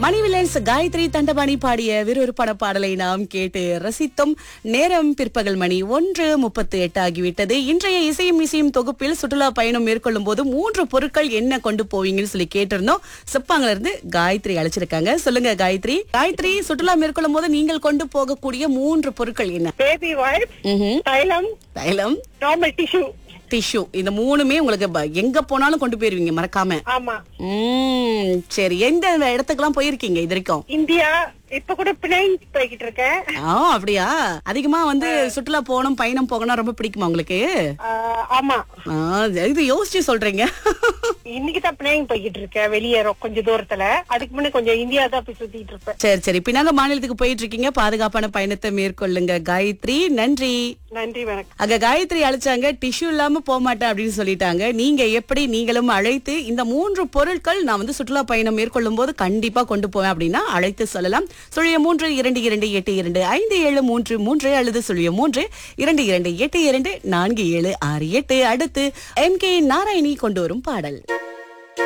மணிவிலன்ஸ் காயத்ரி தண்டபாணி பாடிய விறுவிறுப்பான பாடலை நாம் கேட்டு ரசித்தோம். நேரம் பிற்பகல் மணி 1:38 ஆகிவிட்டது. இன்றைய இசையும் தொகுப்பில் சுற்றுலா பயணம் மேற்கொள்ளும் போது 3 பொருட்கள் என்ன கொண்டு போவீங்கன்னு சொல்லி கேட்டிருந்தோம். செப்பாங்கல இருந்து காயத்ரி அழைச்சிருக்காங்க. சொல்லுங்க காயத்ரி. காயத்ரி, சுற்றுலா மேற்கொள்ளும் போது நீங்கள் கொண்டு போகக்கூடிய 3 பொருட்கள் என்ன? பேபி வைப், தைலம், நார்மல் டிஷ்யூ. இந்த 3மே உங்களுக்கு எங்க போனாலும் கொண்டு போயிருவீங்க மறக்காம. ஆமா. சரி, எந்த இடத்துக்குலாம் போயிருக்கீங்க இது வரைக்கும்? இந்தியா, இப்ப கூட பிளைன் போய்கிட்டு இருக்கேன். அப்படியா? அதிகமா சுற்றுலா போகணும், பயணம் போகணும் ரொம்ப பிடிக்குமா உங்களுக்கு? ஆமா. இது யோசிச்சு சொல்றீங்க. இன்னைக்குதான் பிளைன் போய்கிட்டு இருக்கேன் வெளியே கொஞ்சம் தூரத்துல. அதுக்கு முன்னாடி கொஞ்சம் இந்தியா தான் போய் சுத்திட்டு இருப்பேன். சரி, பின்னாங்க மாநிலத்துக்கு போயிட்டு இருக்கீங்க. பாதுகாப்பான பயணத்தை மேற்கொள்ளுங்க காயத்ரி. நன்றி. நன்றி, வணக்கம். அங்க காயத்ரி அழைச்சாங்க, டிஷ்யூ இல்லாம போக மாட்டேன் அப்படின்னு சொல்லிட்டாங்க. நீங்க எப்படி நீங்களும் அழைத்து இந்த 3 பொருட்கள் நான் சுற்றுலா பயணம் மேற்கொள்ளும் போது கண்டிப்பா கொண்டு போவேன் அப்படின்னா அழைத்து சொல்லலாம். 0322857333 அல்லது 0322824748. அடுத்து MK நாராயணி கொண்டு வரும் பாடல்.